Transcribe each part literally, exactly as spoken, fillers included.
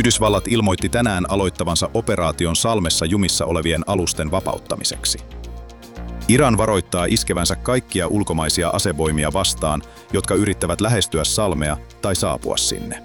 Yhdysvallat ilmoitti tänään aloittavansa operaation Salmessa jumissa olevien alusten vapauttamiseksi. Iran varoittaa iskevänsä kaikkia ulkomaisia asevoimia vastaan, jotka yrittävät lähestyä Salmea tai saapua sinne.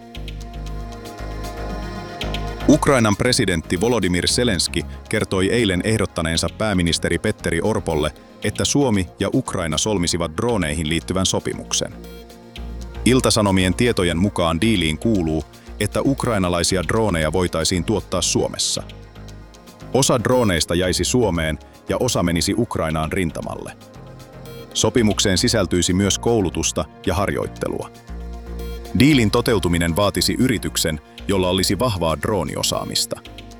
Ukrainan presidentti Volodymyr Zelenski kertoi eilen ehdottaneensa pääministeri Petteri Orpolle, että Suomi ja Ukraina solmisivat droneihin liittyvän sopimuksen. Ilta-Sanomien tietojen mukaan diiliin kuuluu, että ukrainalaisia droneja voitaisiin tuottaa Suomessa. Osa droneista jäisi Suomeen ja osa menisi Ukrainaan rintamalle. Sopimukseen sisältyisi myös koulutusta ja harjoittelua. Diilin toteutuminen vaatisi yrityksen, jolla olisi vahvaa drooniosaamista.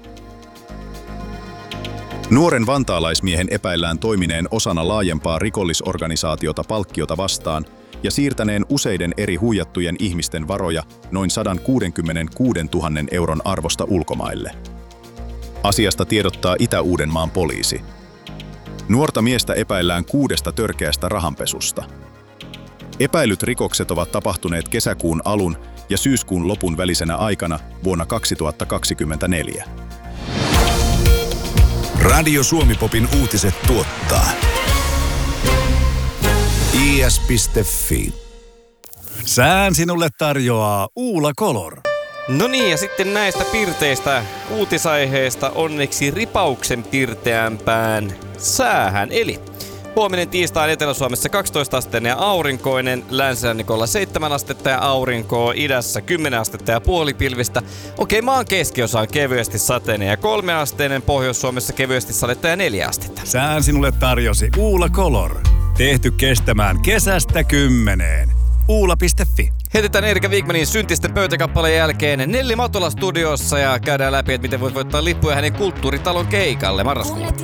Nuoren vantaalaismiehen epäillään toimineen osana laajempaa rikollisorganisaatiota palkkiota vastaan ja siirtäneen useiden eri huijattujen ihmisten varoja noin sata kuusikymmentäkuusituhatta euron arvosta ulkomaille. Asiasta tiedottaa Itä-Uudenmaan poliisi. Nuorta miestä epäillään kuudesta törkeästä rahanpesusta. Epäilyt rikokset ovat tapahtuneet kesäkuun alun ja syyskuun lopun välisenä aikana vuonna kaksituhattakaksikymmentäneljä. Radio Suomi-popin uutiset tuottaa i s piste f i. Sään sinulle tarjoaa Uula Color. No niin, ja sitten näistä pirteistä uutisaiheista onneksi ripauksen pirteämpään säähän. Eli huominen tiistai Etelä-Suomessa kaksitoista asteinen ja aurinkoinen, länsirannikolla seitsemän astetta ja aurinkoa, idässä kymmenen astetta ja puolipilvistä. Okei, maan keskiosa on kevyesti sateinen ja kolme asteinen, Pohjois-Suomessa kevyesti sadetta ja neljä astetta. Sään sinulle tarjosi Uula Color. Tehty kestämään kesästä kymmeneen. Uula piste f i. Heitetään Erika Wigmanin syntisten pöytäkappaleen jälkeen Nelli Matola studiossa ja käydään läpi, että miten voit voittaa lippuja hänen kulttuuritalon keikalle marraskuulla.